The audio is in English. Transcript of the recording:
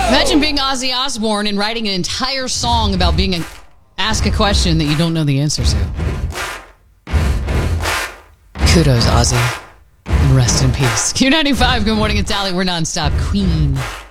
Imagine being Ozzy Osbourne and writing an entire song about ask a question that you don't know the answer to. Kudos, Ozzy. Rest in peace. Q95, good morning, it's Allie. We're nonstop. Queen.